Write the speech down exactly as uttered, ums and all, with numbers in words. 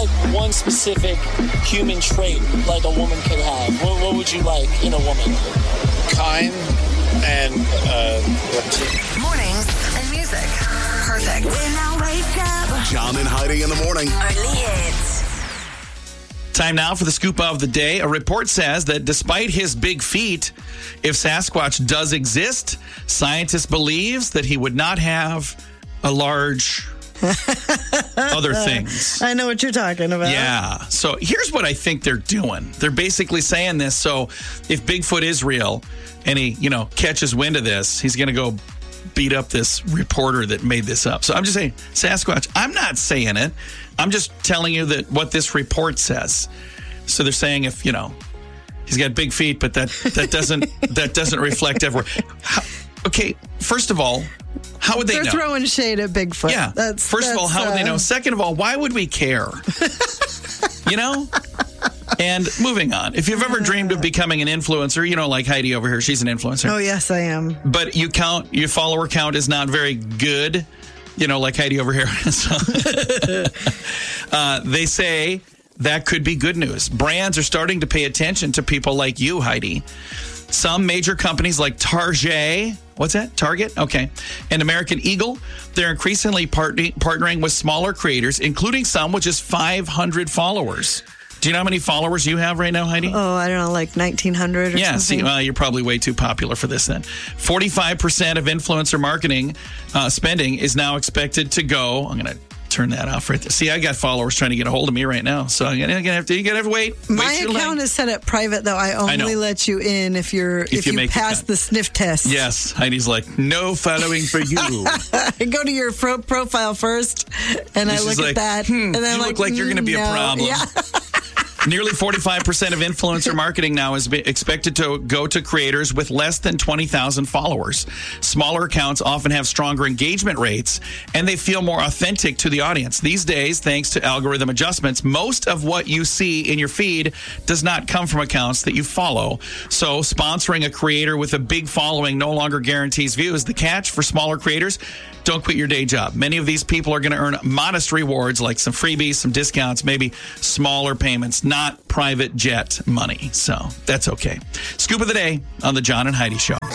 One specific human trait like a woman could have. What, what would you like in a woman? Kind and uh, mornings and music. Perfect. When I wake up. John and Heidi in the morning. Only hits. Time now for the scoop of the day. A report says that despite his big feet, if Sasquatch does exist, scientists believes that he would not have a large other things. I know what you're talking about. Yeah. So here's what I think they're doing. They're basically saying this. So if Bigfoot is real and he, you know, catches wind of this, he's going to go beat up this reporter that made this up. So I'm just saying, Sasquatch, I'm not saying it. I'm just telling you that what this report says. So they're saying if, you know, he's got big feet, but that, that doesn't that doesn't reflect everywhere. How, okay, first of all, how would they They're know? They're throwing shade at Bigfoot. Yeah. That's, First that's, of all, how would uh, they know? Second of all, why would we care? You know? And moving on. If you've ever dreamed of becoming an influencer, you know, like Heidi over here, she's an influencer. Oh, yes, I am. But you count, your follower count is not very good, you know, like Heidi over here. So, uh, they say that could be good news. Brands are starting to pay attention to people like you, Heidi. Some major companies like Target, what's that? Target? Okay. And American Eagle, they're increasingly part- partnering with smaller creators, including some with just five hundred followers. Do you know how many followers you have right now, Heidi? Oh, I don't know, like nineteen hundred or yeah, something? see, well, you're probably way too popular for this then. forty-five percent of influencer marketing uh, spending is now expected to go. I'm going to turn that off right there. See, I got followers trying to get a hold of me right now, so I'm going to have to, you got to have to wait. My wait account is set up private, though. I only I let you in if you're if, If you you, make the pass cut. the sniff test. Yes, Heidi's like, no following for you. I go to your pro- profile first, and This I look is at like, that, hmm, and then you I'm look like, like you're going to be no. a problem. Yeah. Nearly forty-five percent of influencer marketing now is expected to go to creators with less than twenty thousand followers. Smaller accounts often have stronger engagement rates, and they feel more authentic to the audience. These days, thanks to algorithm adjustments, most of what you see in your feed does not come from accounts that you follow. So sponsoring a creator with a big following no longer guarantees views. The catch for smaller creators: don't quit your day job. Many of these people are going to earn modest rewards like some freebies, some discounts, maybe smaller payments, not private jet money. So that's okay. Scoop of the day on the John and Heidi Show.